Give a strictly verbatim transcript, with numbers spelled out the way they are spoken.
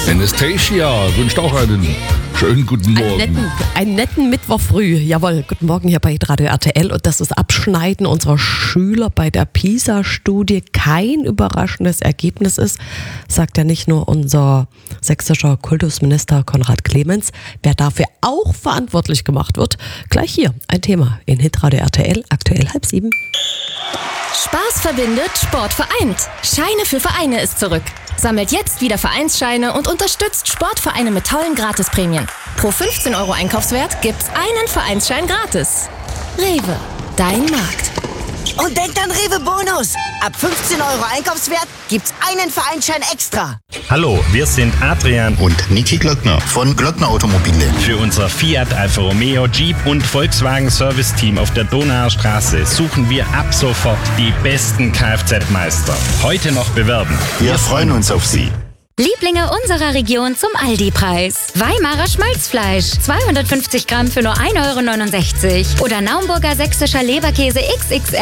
Anastasia wünscht auch einen schönen guten Morgen. Einen netten, einen netten Mittwoch früh. Jawohl, guten Morgen hier bei Radio R T L. Und das ist Abschneiden unserer Schüler bei der PISA-Studie kein überraschendes Ergebnis ist, sagt ja nicht nur unser sächsischer Kultusminister Konrad Clemens. Wer dafür auch verantwortlich gemacht wird, gleich hier ein Thema in Hitradio R T L, aktuell halb sieben. Spaß verbindet, Sport vereint. Scheine für Vereine ist zurück. Sammelt jetzt wieder Vereinsscheine und unterstützt Sportvereine mit tollen Gratisprämien. Pro fünfzehn Euro Einkaufswert gibt's einen Vereinsschein gratis. Rewe, dein Markt. Und denkt an Rewe Bonus. Ab fünfzehn Euro Einkaufswert gibt's einen Vereinsschein extra. Hallo, wir sind Adrian und Niki Glöckner von Glöckner Automobile. Für unser Fiat, Alfa Romeo, Jeep und Volkswagen Service Team auf der Donauer Straße suchen wir ab sofort die besten Kfz-Meister. Heute noch bewerben. Wir freuen uns auf Sie. Lieblinge unserer Region zum Aldi-Preis. Weimarer Schmalzfleisch, zweihundertfünfzig Gramm für nur ein Euro neunundsechzig. Oder Naumburger sächsischer Leberkäse X X L